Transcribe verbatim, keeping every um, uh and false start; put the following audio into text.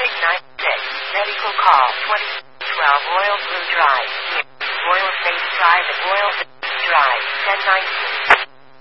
Attic ninety-six. Medical call twenty twelve Royal Blue Drive. Royal Face Drive at Royal Drive ten nineteen.